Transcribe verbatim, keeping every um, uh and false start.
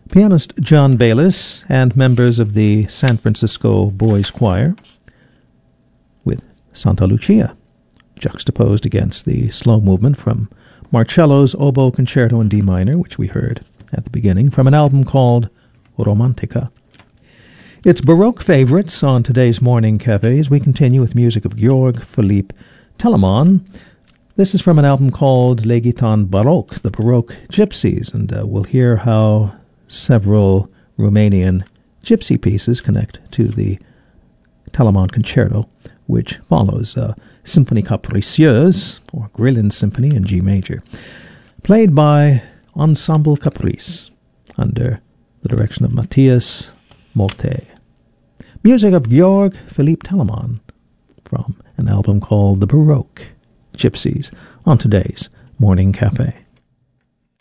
Pianist John Bayliss and members of the San Francisco Boys Choir with Santa Lucia, juxtaposed against the slow movement from Marcello's Oboe Concerto in D minor, which we heard at the beginning, from an album called Romantica. It's Baroque favorites on today's Morning Cafe as we continue with music of Georg Philippe Telemann. This is from an album called Les Gitanes Baroques, the Baroque Gypsies, and uh, we'll hear how several Romanian gypsy pieces connect to the Telemann Concerto, which follows uh, Symphonie Capricieuse, or Grillin Symphony in G major, played by Ensemble Caprice under the direction of Matthias Molte. Music of Georg Philippe Telemann from an album called The Baroque Gypsies on today's Morning Cafe.